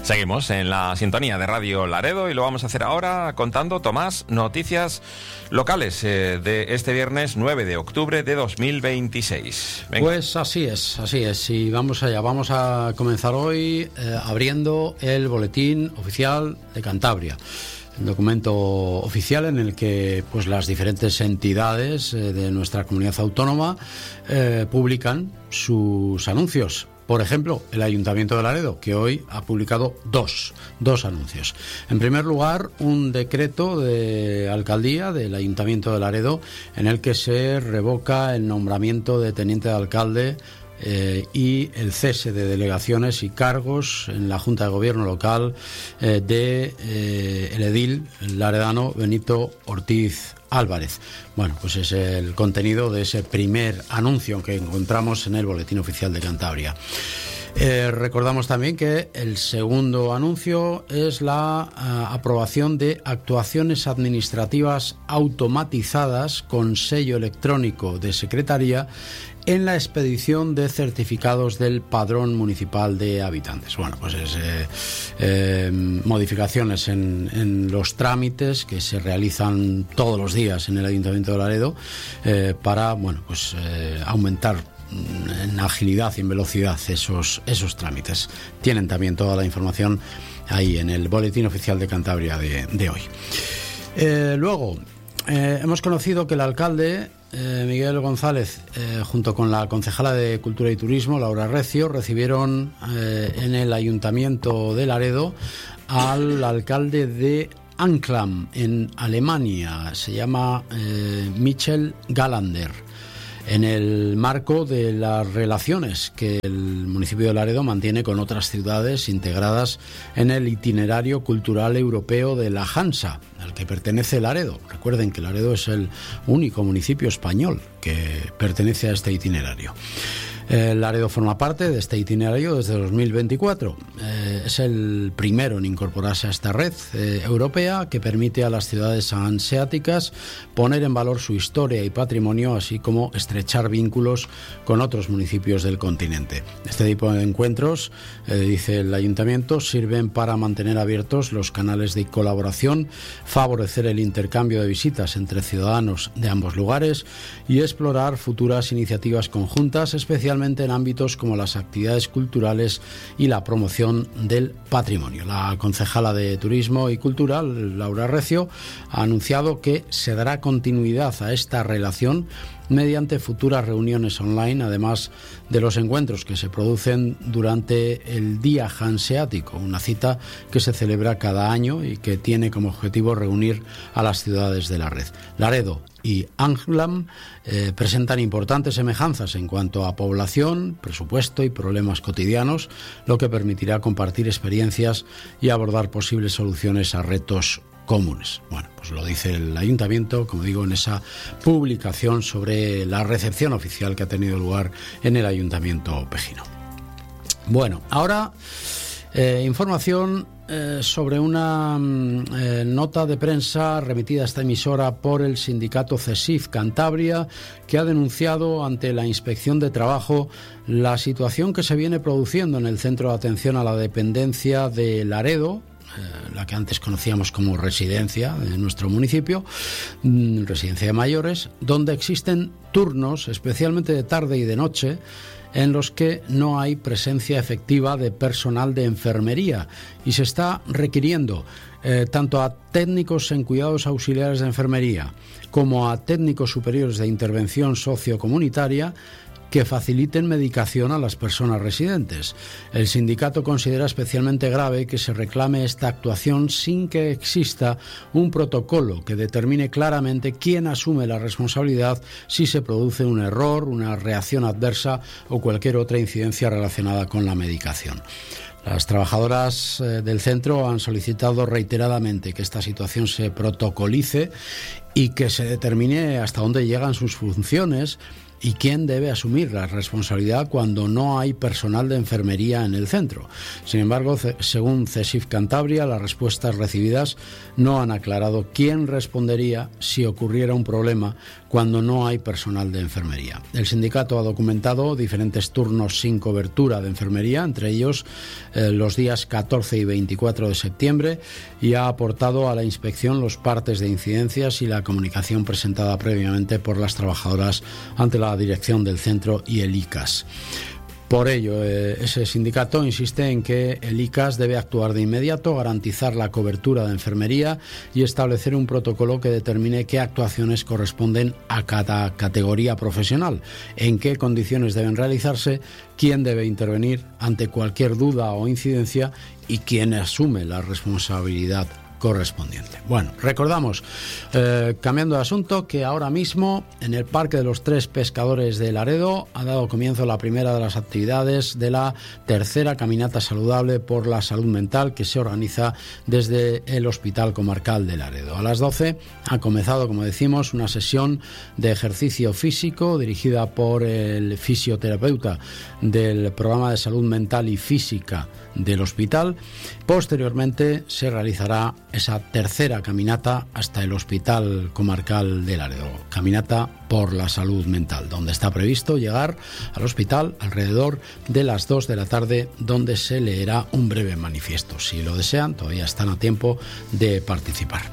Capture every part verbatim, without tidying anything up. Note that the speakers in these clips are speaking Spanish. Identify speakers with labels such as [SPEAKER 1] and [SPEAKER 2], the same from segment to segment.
[SPEAKER 1] Seguimos en la sintonía de Radio Laredo y lo vamos a hacer ahora contando, Tomás, noticias locales eh, de este viernes nueve de octubre de dos mil veintiséis. Venga.
[SPEAKER 2] Pues así es, así es. Y vamos allá. Vamos a comenzar hoy eh, abriendo el Boletín Oficial de Cantabria. El documento oficial en el que pues las diferentes entidades eh, de nuestra comunidad autónoma eh, publican sus anuncios. Por ejemplo, el Ayuntamiento de Laredo, que hoy ha publicado dos, dos anuncios. En primer lugar, un decreto de alcaldía del Ayuntamiento de Laredo en el que se revoca el nombramiento de teniente de alcalde eh, y el cese de delegaciones y cargos en la Junta de Gobierno local eh, de eh, el edil laredano Benito Ortiz Álvarez. Bueno, pues es el contenido de ese primer anuncio que encontramos en el Boletín Oficial de Cantabria. Eh, recordamos también que el segundo anuncio es la uh, aprobación de actuaciones administrativas automatizadas con sello electrónico de Secretaría en la expedición de certificados del Padrón Municipal de Habitantes. Bueno, pues es eh, eh, modificaciones en, en los trámites que se realizan todos los días en el Ayuntamiento de Laredo eh, para, bueno, pues eh, aumentar en agilidad y en velocidad esos, esos trámites. Tienen también toda la información ahí en el Boletín Oficial de Cantabria de, de hoy. Eh, luego, eh, hemos conocido que el alcalde Eh, Miguel González, eh, junto con la concejala de Cultura y Turismo, Laura Recio, recibieron eh, en el Ayuntamiento de Laredo al alcalde de Anklam, en Alemania. Se llama eh, Michel Galander, en el marco de las relaciones que el municipio de Laredo mantiene con otras ciudades integradas en el itinerario cultural europeo de la Hansa, al que pertenece Laredo. Recuerden que Laredo es el único municipio español que pertenece a este itinerario. Eh, Laredo forma parte de este itinerario desde dos mil veinticuatro. Eh, es el primero en incorporarse a esta red eh, europea que permite a las ciudades hanseáticas poner en valor su historia y patrimonio, así como estrechar vínculos con otros municipios del continente. Este tipo de encuentros, eh, dice el Ayuntamiento, sirven para mantener abiertos los canales de colaboración, favorecer el intercambio de visitas entre ciudadanos de ambos lugares y explorar futuras iniciativas conjuntas, especialmente en ámbitos como las actividades culturales y la promoción del patrimonio. La concejala de Turismo y Cultura, Laura Recio, ha anunciado que se dará continuidad a esta relación mediante futuras reuniones online, además de los encuentros que se producen durante el Día Hanseático, una cita que se celebra cada año y que tiene como objetivo reunir a las ciudades de la red. Laredo y Anklam eh, presentan importantes semejanzas en cuanto a población, presupuesto y problemas cotidianos, lo que permitirá compartir experiencias y abordar posibles soluciones a retos comunes. Bueno, pues lo dice el Ayuntamiento, como digo, en esa publicación sobre la recepción oficial que ha tenido lugar en el Ayuntamiento pejino. Bueno, ahora eh, información eh, sobre una eh, nota de prensa remitida a esta emisora por el sindicato CESIF Cantabria, que ha denunciado ante la Inspección de Trabajo la situación que se viene produciendo en el Centro de Atención a la Dependencia de Laredo, la que antes conocíamos como residencia de nuestro municipio, residencia de mayores, donde existen turnos, especialmente de tarde y de noche, en los que no hay presencia efectiva de personal de enfermería y se está requiriendo eh, tanto a técnicos en cuidados auxiliares de enfermería como a técnicos superiores de intervención sociocomunitaria que faciliten medicación a las personas residentes. El sindicato considera especialmente grave que se reclame esta actuación sin que exista un protocolo que determine claramente quién asume la responsabilidad si se produce un error, una reacción adversa o cualquier otra incidencia relacionada con la medicación. Las trabajadoras eh, del centro han solicitado reiteradamente que esta situación se protocolice y que se determine hasta dónde llegan sus funciones y quién debe asumir la responsabilidad cuando no hay personal de enfermería en el centro. Sin embargo, según CESIF Cantabria, las respuestas recibidas no han aclarado quién respondería si ocurriera un problema cuando no hay personal de enfermería. El sindicato ha documentado diferentes turnos sin cobertura de enfermería, entre ellos eh, los días catorce y veinticuatro de septiembre, y ha aportado a la inspección los partes de incidencias y la comunicación presentada previamente por las trabajadoras ante la dirección del centro y el I C A S. Por ello, eh, ese sindicato insiste en que el I C A S debe actuar de inmediato, garantizar la cobertura de enfermería y establecer un protocolo que determine qué actuaciones corresponden a cada categoría profesional, en qué condiciones deben realizarse, quién debe intervenir ante cualquier duda o incidencia y quién asume la responsabilidad correspondiente. Bueno, recordamos, eh, cambiando de asunto, que ahora mismo en el Parque de los Tres Pescadores de Laredo ha dado comienzo la primera de las actividades de la tercera caminata saludable por la salud mental que se organiza desde el Hospital Comarcal de Laredo. A las doce ha comenzado, como decimos, una sesión de ejercicio físico dirigida por el fisioterapeuta del programa de salud mental y física del hospital. Posteriormente se realizará esa tercera caminata hasta el Hospital Comarcal de Laredo, caminata por la salud mental, donde está previsto llegar al hospital alrededor de las dos de la tarde, donde se leerá un breve manifiesto. Si lo desean, todavía están a tiempo de participar.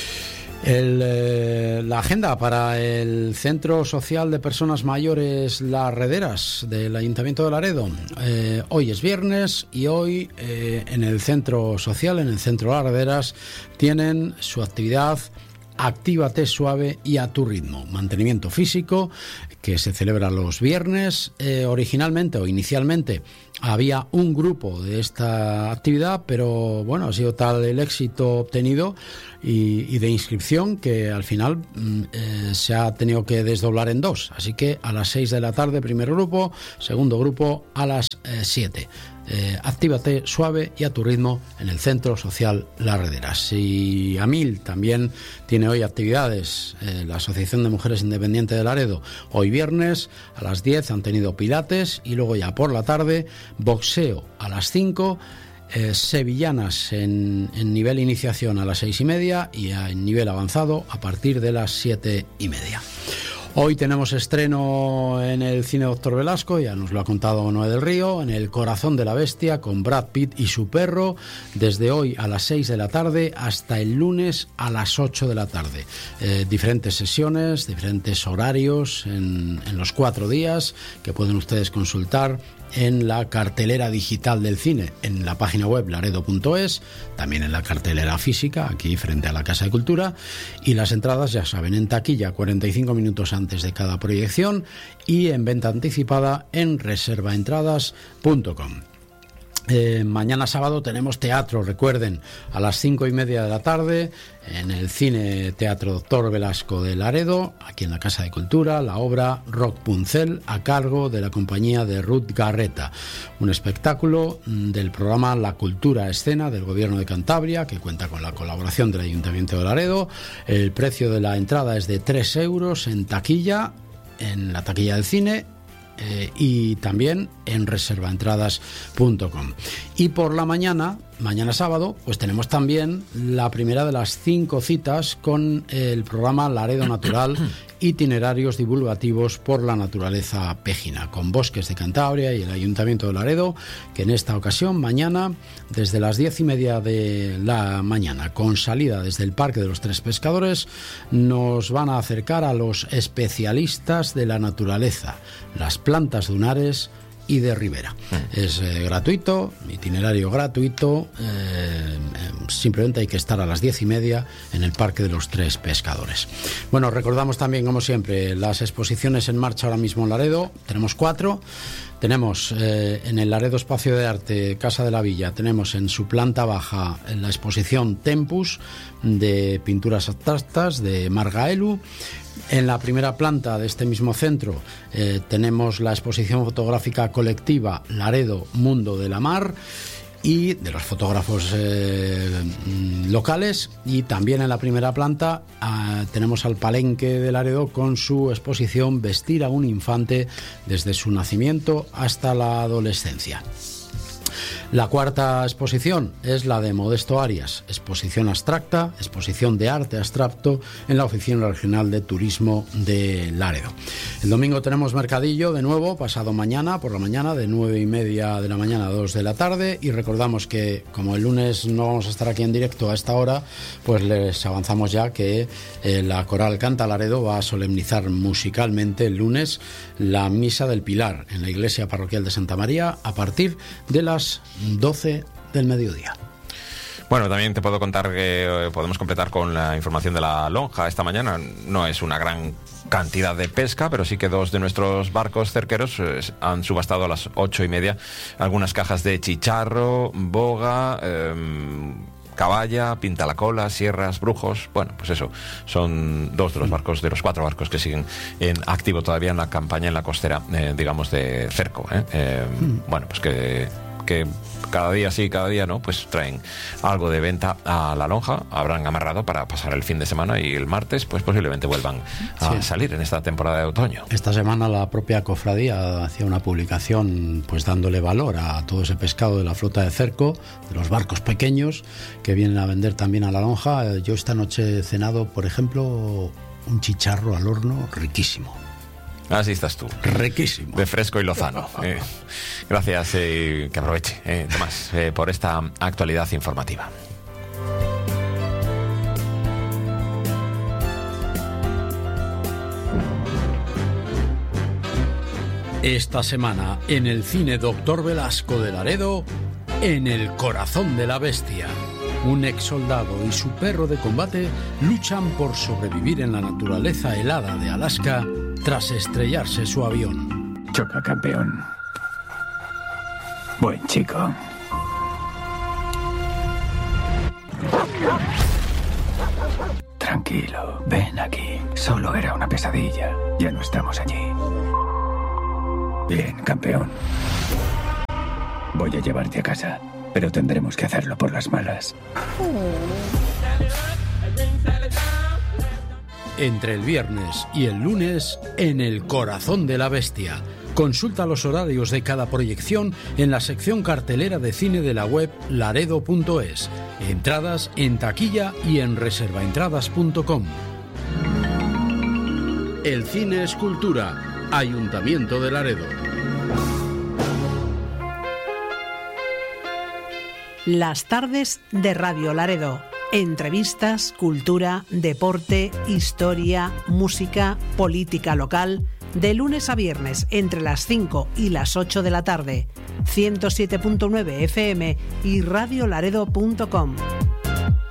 [SPEAKER 2] El, eh, la agenda para el Centro Social de Personas Mayores Las Rederas del Ayuntamiento de Laredo. Eh, hoy es viernes y hoy eh, en el Centro Social, en el Centro Las Rederas, tienen su actividad Actívate suave y a tu ritmo. Mantenimiento físico que se celebra los viernes. Eh, originalmente o inicialmente había un grupo de esta actividad, pero bueno, ha sido tal el éxito obtenido y, y de inscripción que al final eh, se ha tenido que desdoblar en dos. Así que a las seis de la tarde primer grupo, segundo grupo a las eh, siete. Eh, actívate suave y a tu ritmo en el Centro Social Las Rederas. Y AMIL también tiene hoy actividades. Eh, la Asociación de Mujeres Independientes de Laredo, hoy viernes a las diez han tenido pilates y luego ya por la tarde boxeo a las cinco. Eh, sevillanas en, en nivel iniciación a las seis y media y a, en nivel avanzado a partir de las siete y media. Hoy tenemos estreno en el Cine Doctor Velasco, ya nos lo ha contado Noé del Río, en El Corazón de la Bestia con Brad Pitt y su perro, desde hoy a las seis de la tarde hasta el lunes a las ocho de la tarde. Eh, diferentes sesiones, diferentes horarios en, en los cuatro días que pueden ustedes consultar en la cartelera digital del cine, en la página web laredo punto es, también en la cartelera física, aquí frente a la Casa de Cultura, y las entradas, ya saben, en taquilla cuarenta y cinco minutos antes de cada proyección y en venta anticipada en reserva entradas punto com. Eh, mañana sábado tenemos teatro, recuerden, a las cinco y media de la tarde en el Cine Teatro Doctor Velasco de Laredo, aquí en la Casa de Cultura, la obra Rock Puncel a cargo de la compañía de Ruth Garreta, un espectáculo del programa La Cultura Escena del Gobierno de Cantabria que cuenta con la colaboración del Ayuntamiento de Laredo. El precio de la entrada es de tres euros en taquilla, en la taquilla del cine, Eh, y también en reserva entradas punto com. Y por la mañana, mañana sábado, pues tenemos también la primera de las cinco citas con el programa Laredo Natural, itinerarios divulgativos por la naturaleza pejina, con Bosques de Cantabria y el Ayuntamiento de Laredo, que en esta ocasión, mañana, desde las diez y media de la mañana, con salida desde el Parque de los Tres Pescadores, nos van a acercar a los especialistas de la naturaleza, las plantas dunares y de ribera. Mm. Es eh, gratuito, itinerario gratuito, eh, simplemente hay que estar a las diez y media en el Parque de los Tres Pescadores. Bueno, recordamos también, como siempre, las exposiciones en marcha ahora mismo en Laredo. Tenemos cuatro. Tenemos eh, en el Laredo Espacio de Arte Casa de la Villa, tenemos en su planta baja la exposición Tempus de pinturas abstractas de Margaelu. En la primera planta de este mismo centro eh, tenemos la exposición fotográfica colectiva Laredo Mundo de la Mar y de los fotógrafos eh, locales, y también en la primera planta eh, tenemos al Palenque de Laredo con su exposición Vestir a un infante desde su nacimiento hasta la adolescencia. La cuarta exposición es la de Modesto Arias, exposición abstracta, exposición de arte abstracto en la Oficina Regional de Turismo de Laredo. El domingo tenemos mercadillo de nuevo, pasado mañana, por la mañana, de nueve y media de la mañana a dos de la tarde, y recordamos que como el lunes no vamos a estar aquí en directo a esta hora, pues les avanzamos ya que eh, la Coral Canta Laredo va a solemnizar musicalmente el lunes la Misa del Pilar en la Iglesia Parroquial de Santa María a partir de las doce del mediodía.
[SPEAKER 1] Bueno, también te puedo contar que eh, podemos completar con la información de la lonja esta mañana. No es una gran cantidad de pesca, pero sí que dos de nuestros barcos cerqueros eh, han subastado a las ocho y media algunas cajas de chicharro, boga, eh, caballa, pinta la cola, sierras, brujos. Bueno, pues eso, son dos de los barcos, de los cuatro barcos que siguen en activo todavía en la campaña en la costera, eh, digamos, de cerco. ¿eh? Eh, mm. Bueno, pues que... que cada día sí, cada día no, pues traen algo de venta a la lonja, habrán amarrado para pasar el fin de semana y el martes pues posiblemente vuelvan a sí. salir en esta temporada de otoño.
[SPEAKER 2] Esta semana la propia cofradía hacía una publicación pues dándole valor a todo ese pescado de la flota de cerco, de los barcos pequeños que vienen a vender también a la lonja. Yo esta noche he cenado, por ejemplo, un chicharro al horno riquísimo.
[SPEAKER 1] Así estás tú.
[SPEAKER 2] Riquísimo.
[SPEAKER 1] De fresco y lozano. Eh, gracias, eh, que aproveche, eh, Tomás, eh, por esta actualidad informativa.
[SPEAKER 2] Esta semana, en el cine Doctor Velasco de Laredo, En el corazón de la bestia. Un ex soldado y su perro de combate luchan por sobrevivir en la naturaleza helada de Alaska tras estrellarse su avión.
[SPEAKER 3] Choca, campeón. Buen chico. Tranquilo, ven aquí. Solo era una pesadilla. Ya no estamos allí. Bien, campeón. Voy a llevarte a casa, pero tendremos que hacerlo por las malas.
[SPEAKER 2] Entre el viernes y el lunes, En el corazón de la bestia. Consulta los horarios de cada proyección en la sección cartelera de cine de la web laredo punto es. Entradas en taquilla y en reservaentradas punto com. El cine es cultura. Ayuntamiento de Laredo.
[SPEAKER 4] Las tardes de Radio Laredo. Entrevistas, cultura, deporte, historia, música, política local. De lunes a viernes entre las cinco y las ocho de la tarde. ciento siete punto nueve F M y radio laredo punto com.